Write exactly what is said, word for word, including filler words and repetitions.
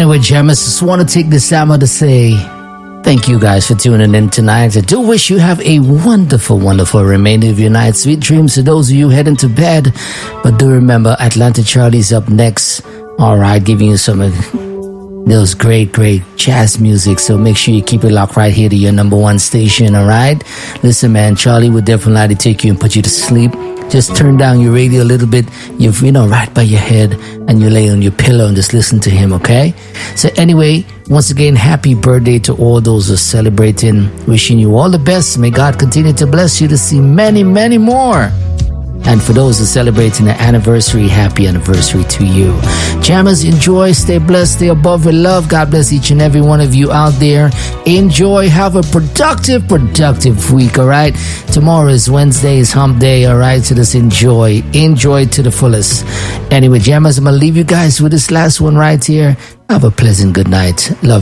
Anyway, Jammers, just want to take this time to say thank you guys for tuning in tonight. I do wish you have a wonderful, wonderful remainder of your night. Sweet dreams to those of you heading to bed. But do remember, Atlanta Charlie's up next. All right, giving you some of those great, great jazz music. So make sure you keep it locked right here to your number one station, all right? Listen, man, Charlie would definitely like to take you and put you to sleep. Just turn down your radio a little bit, you you know, right by your head, and you lay on your pillow and just listen to him, okay? So anyway, once again, happy birthday to all those who are celebrating. Wishing you all the best. May God continue to bless you to see many, many more. And for those who are celebrating the anniversary, happy anniversary to you. Jammers, enjoy, stay blessed, stay above with love. God bless each and every one of you out there. Enjoy, have a productive, productive week, all right? Tomorrow is Wednesday, is hump day, all right? So just enjoy, enjoy to the fullest. Anyway, Jammers, I'm going to leave you guys with this last one right here. Have a pleasant good night. Love you.